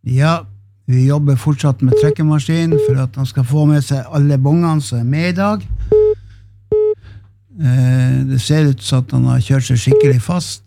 Ja, vi jobber fortsatt med trekkemaskin for at han skal få med seg alle bongene som med I dag. Det ser ut som at han har kjørt seg skikkelig fast.